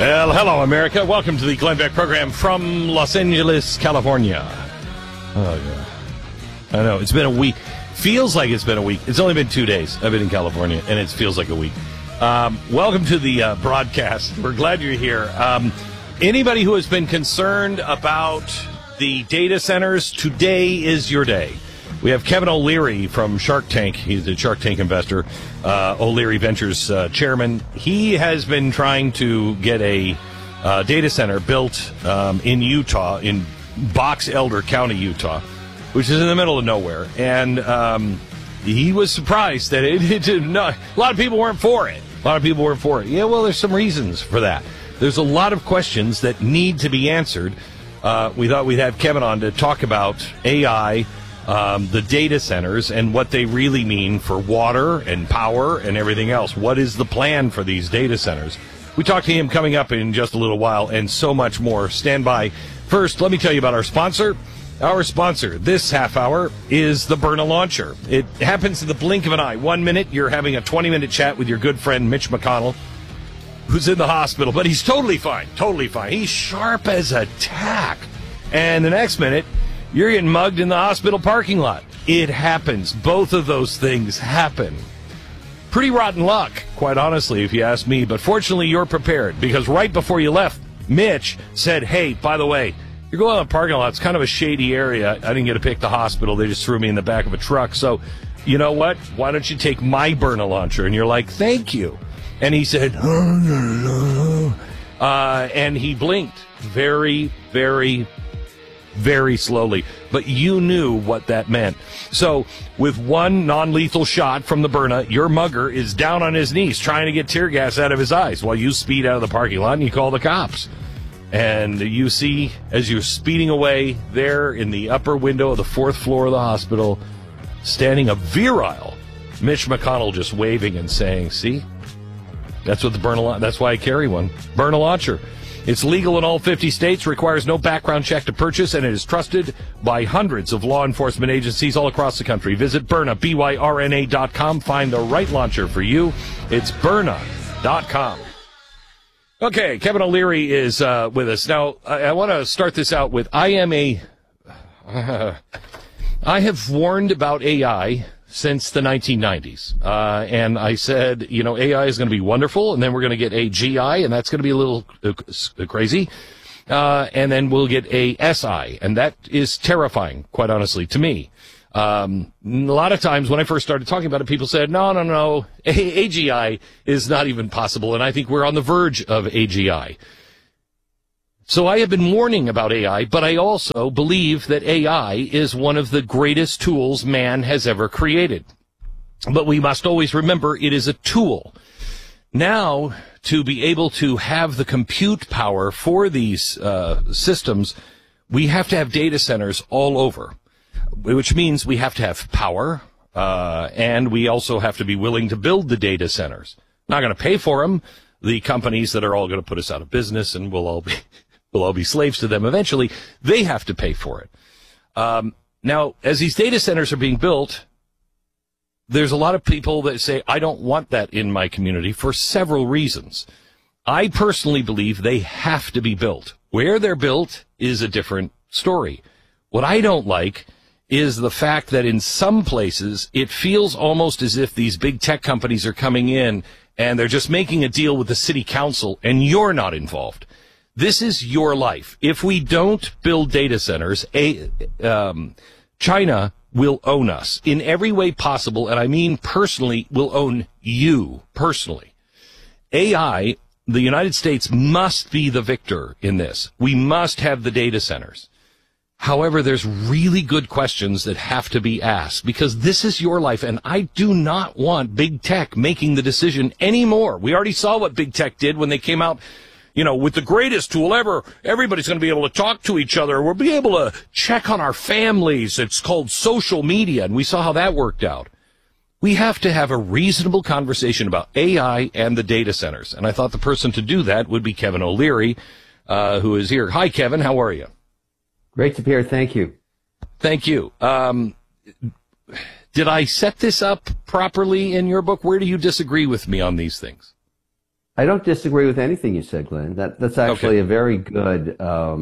Well, hello, America. Welcome to the Glenn Beck program from Los Angeles, California. Oh, yeah. I know. It's been a week. Feels like it's been a week. It's only been 2 days. I've been in California, and it feels like a week. Welcome to the broadcast. We're glad you're here. Anybody who has been concerned about the data centers, today is your day. We have Kevin O'Leary from Shark Tank. He's a Shark Tank investor, O'Leary Ventures chairman. He has been trying to get a data center built in Utah, in Box Elder County, Utah, which is in the middle of nowhere. And he was surprised that it did not. A lot of people weren't for it. Yeah, well, there's some reasons for that. There's a lot of questions that need to be answered. We thought we'd have Kevin on to talk about AI, the data centers, and what they really mean for water and power and everything else. What is the plan for these data centers? We talked to him coming up in just a little while, and so much more. Stand by. First, let me tell you about our sponsor. Our sponsor this half hour is the Byrna Launcher. It happens in the blink of an eye. 1 minute, you're having a 20-minute chat with your good friend Mitch McConnell, who's in the hospital, but he's totally fine. He's sharp as a tack. And the next minute, you're getting mugged in the hospital parking lot. It happens. Both of those things happen. Pretty rotten luck, quite honestly, if you ask me. But fortunately, you're prepared, because right before you left, Mitch said, hey, by the way, you're going on a parking lot. It's kind of a shady area. I didn't get to pick the hospital. They just threw me in the back of a truck. So, you know what? Why don't you take my Byrna Launcher? And you're like, thank you. And he said, and he blinked very, very, very slowly, but you knew what that meant. So with one non-lethal shot from the Byrna, your mugger is down on his knees trying to get tear gas out of his eyes while you speed out of the parking lot and you call the cops. And you see, as you're speeding away there in the upper window of the 4th floor of the hospital, standing a virile Mitch McConnell, just waving and saying, see, that's what the Byrna, that's why I carry one. Byrna Launcher. It's legal in all 50 states, requires no background check to purchase, and it is trusted by hundreds of law enforcement agencies all across the country. Visit Byrna, BYRNA.com. Find the right launcher for you. It's Byrna.com. Okay, Kevin O'Leary is with us. Now, I want to start this out with, I have warned about AI since the 1990s. And I said, you know, AI is going to be wonderful, and then we're going to get AGI, and that's going to be a little crazy. And then we'll get a SI, and that is terrifying, quite honestly, to me. A lot of times when I first started talking about it, people said, no, AGI is not even possible, and I think we're on the verge of AGI. So I have been warning about AI, but I also believe that AI is one of the greatest tools man has ever created. But we must always remember it is a tool. Now, to be able to have the compute power for these systems, we have to have data centers all over, which means we have to have power, and we also have to be willing to build the data centers. Not going to pay for them. The companies that are all going to put us out of business, and we'll all be slaves to them eventually, they have to pay for it. Now, as these data centers are being built, there's a lot of people that say, I don't want that in my community for several reasons. I personally believe they have to be built. Where they're built is a different story. What I don't like is the fact that in some places it feels almost as if these big tech companies are coming in and they're just making a deal with the city council and you're not involved. This is your life. If we don't build data centers, China will own us in every way possible, and I mean personally, will own you personally. AI, the United States must be the victor in this. We must have the data centers. However, there's really good questions that have to be asked because this is your life, and I do not want big tech making the decision anymore. We already saw what big tech did when they came out, you know, with the greatest tool ever. Everybody's going to be able to talk to each other. We'll be able to check on our families. It's called social media, and we saw how that worked out. We have to have a reasonable conversation about AI and the data centers, and I thought the person to do that would be Kevin O'Leary, who is here. Hi, Kevin. How are you? Great to be here. Thank you. Thank you. Did I set this up properly in your book? Where do you disagree with me on these things? I don't disagree with anything you said, Glenn. That's actually a very good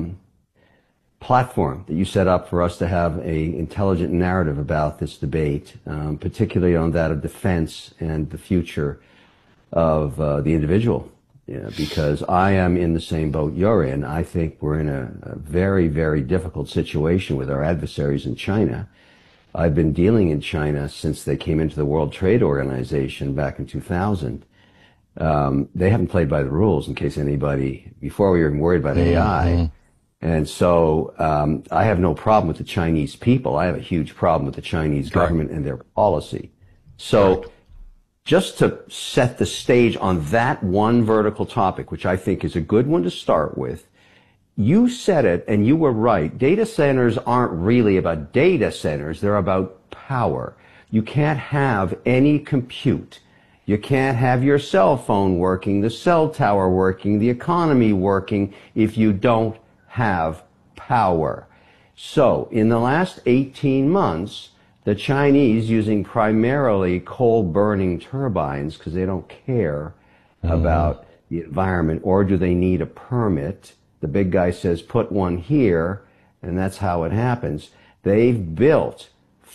platform that you set up for us to have a intelligent narrative about this debate, particularly on that of defense and the future of the individual. Yeah, because I am in the same boat you're in. I think we're in a very, very difficult situation with our adversaries in China. I've been dealing in China since they came into the World Trade Organization back in 2000. They haven't played by the rules, in case anybody, before we were even worried about AI. And so I have no problem with the Chinese people. I have a huge problem with the Chinese government and their policy. So just to set the stage on that one vertical topic, which I think is a good one to start with, you said it and you were right. Data centers aren't really about data centers. They're about power. You can't have any compute. You can't have your cell phone working, the cell tower working, the economy working if you don't have power. So in the last 18 months, the Chinese, using primarily coal-burning turbines because they don't care about the environment, or do they need a permit? The big guy says, put one here, and that's how it happens. They've built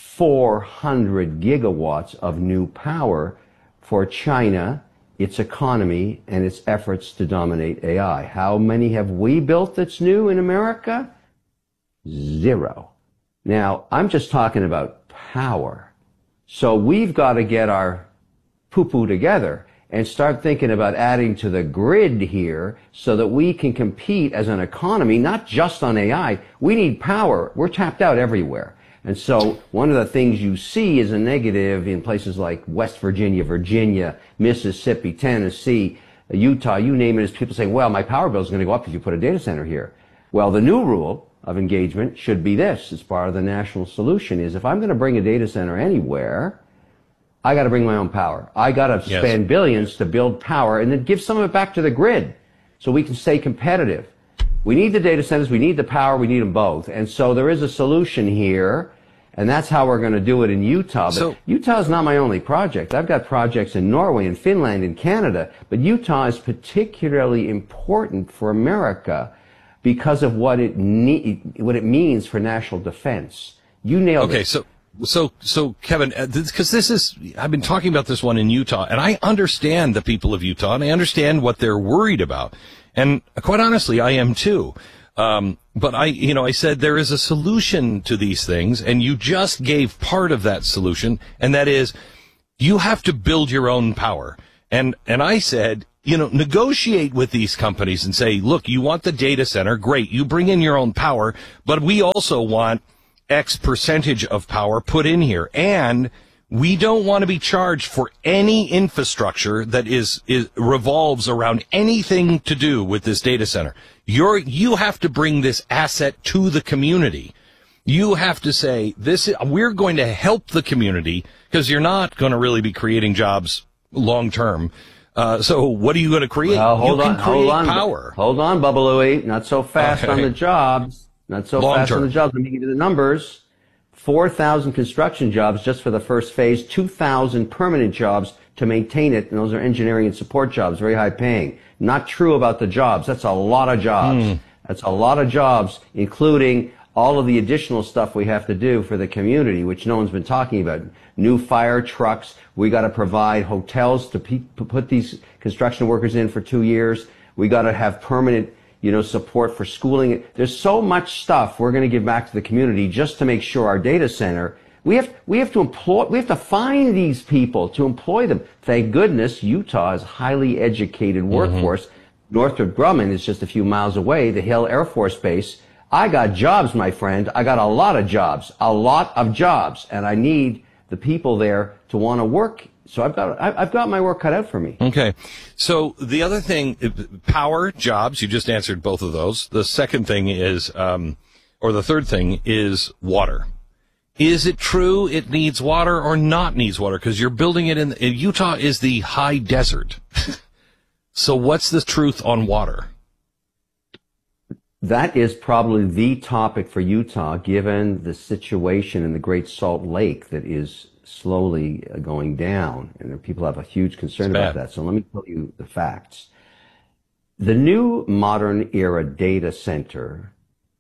400 gigawatts of new power for China, its economy, and its efforts to dominate AI. How many have we built that's new in America? 0. Now, I'm just talking about power. So we've got to get our poo-poo together and start thinking about adding to the grid here so that we can compete as an economy, not just on AI. We need power. We're tapped out everywhere. And so one of the things you see is a negative in places like West Virginia, Virginia, Mississippi, Tennessee, Utah, you name it, is people saying, well, my power bill is going to go up if you put a data center here. Well, the new rule of engagement should be this, as part of the national solution, is if I'm going to bring a data center anywhere, I got to bring my own power. I got to spend billions to build power and then give some of it back to the grid so we can stay competitive. We need the data centers, we need the power, we need them both. And so there is a solution here, and that's how we're going to do it in Utah. But Utah is not my only project. I've got projects in Norway and Finland and Canada, but Utah is particularly important for America because of what it means for national defense. You nailed it. Okay, so Kevin, because I've been talking about this one in Utah, and I understand the people of Utah, and I understand what they're worried about. And quite honestly, I am too. But I said there is a solution to these things, and you just gave part of that solution, and that is you have to build your own power. And I said, negotiate with these companies and say, look, you want the data center, great, you bring in your own power, but we also want X percentage of power put in here. And we don't want to be charged for any infrastructure that revolves around anything to do with this data center. You have to bring this asset to the community. You have to say, we're going to help the community because you're not going to really be creating jobs long term. So what are you going to create? Well, hold on, power. Hold on, Bubba Louie. Not so fast on the jobs. Not so fast on the jobs. Let me give you the numbers. 4,000 construction jobs just for the first phase, 2,000 permanent jobs to maintain it, and those are engineering and support jobs, very high paying. Not true about the jobs. That's a lot of jobs. That's a lot of jobs, including all of the additional stuff we have to do for the community, which no one's been talking about. New fire trucks. We got to provide hotels to put these construction workers in for 2 years. We got to have permanent support for schooling. There's so much stuff we're going to give back to the community just to make sure our data center, we have to find these people to employ them. Thank goodness Utah is a highly educated workforce. Northrop Grumman is just a few miles away, the Hill Air Force Base. I got jobs, my friend. I got a lot of jobs, and I need the people there to want to work. So I've got my work cut out for me. Okay. So the other thing, power, jobs, you just answered both of those. The second thing is, or the third thing is water. Is it true it needs water or not needs water? Because you're building it in Utah is the high desert. So what's the truth on water? That is probably the topic for Utah, given the situation in the Great Salt Lake that is slowly going down, and people have a huge concern about that. So let me tell you the facts. The new modern era data center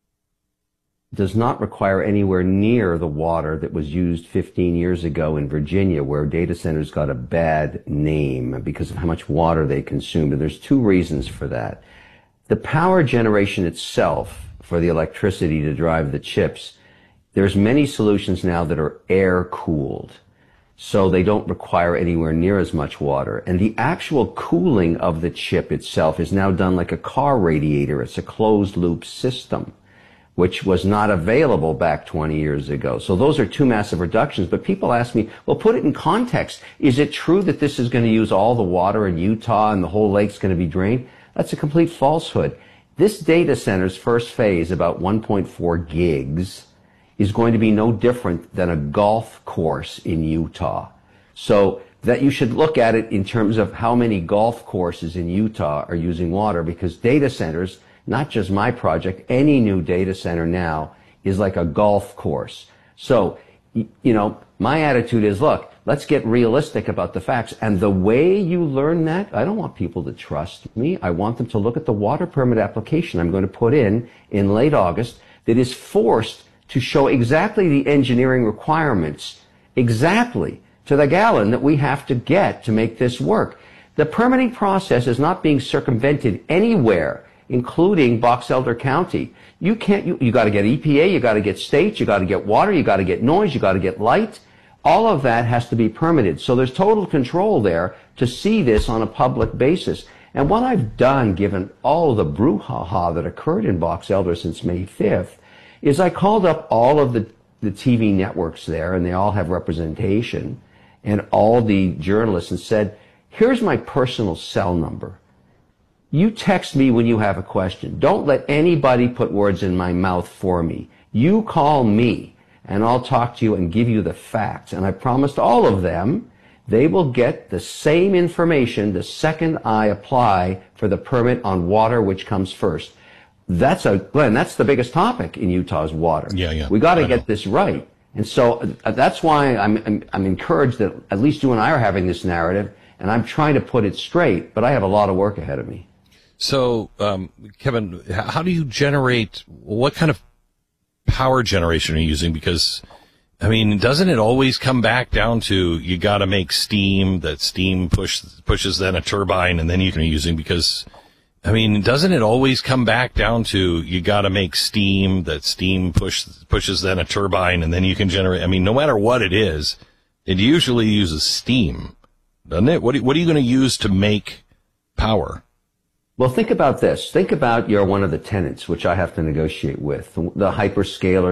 does not require anywhere near the water that was used 15 years ago in Virginia, where data centers got a bad name because of how much water they consumed. And there's two reasons for that. The power generation itself for the electricity to drive the chips, there's many solutions now that are air cooled, so they don't require anywhere near as much water. And the actual cooling of the chip itself is now done like a car radiator. It's a closed loop system, which was not available back 20 years ago. So those are two massive reductions. But people ask me, well, put it in context. Is it true that this is going to use all the water in Utah and the whole lake's going to be drained? That's a complete falsehood. This data center's first phase, about 1.4 gigs, is going to be no different than a golf course in Utah. So that you should look at it in terms of how many golf courses in Utah are using water, because data centers, not just my project, any new data center now is like a golf course. So, you know, my attitude is, look, let's get realistic about the facts. And the way you learn that, I don't want people to trust me. I want them to look at the water permit application I'm going to put in late August that is forced to show exactly the engineering requirements, exactly to the gallon that we have to get to make this work. The permitting process is not being circumvented anywhere, including Box Elder County. You got to get EPA, you got to get states, you got to get water, you got to get noise, you got to get light. All of that has to be permitted. So there's total control there to see this on a public basis. And what I've done, given all the brouhaha that occurred in Box Elder since May 5th, is I called up all of the TV networks there, and they all have representation, and all the journalists, and said, here's my personal cell number. You text me when you have a question. Don't let anybody put words in my mouth for me. You call me, and I'll talk to you and give you the facts. And I promised all of them they will get the same information the second I apply for the permit on water, which comes first. Glenn, that's the biggest topic in Utah's water. Yeah. We got to get this right. And so that's why I'm encouraged that at least you and I are having this narrative, and I'm trying to put it straight, but I have a lot of work ahead of me. So, Kevin, how do you generate, what kind of power generation are you using? Because, I mean, doesn't it always come back down to you got to make steam, that steam pushes then a turbine, and then you can be using, because, I mean, doesn't it always come back down to you got to make steam, that steam pushes then a turbine, and then you can generate, I mean, no matter what it is, it usually uses steam, doesn't it? What are you going to use to make power? Well, think about this. Think about you're one of the tenants, which I have to negotiate with, the hyperscaler